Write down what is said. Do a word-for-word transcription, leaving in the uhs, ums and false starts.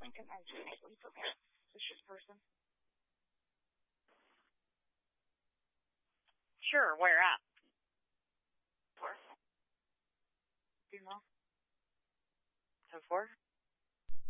Lincoln and Will you put me as a suspicious person? Sure, where at? Where? Do you know? ten four?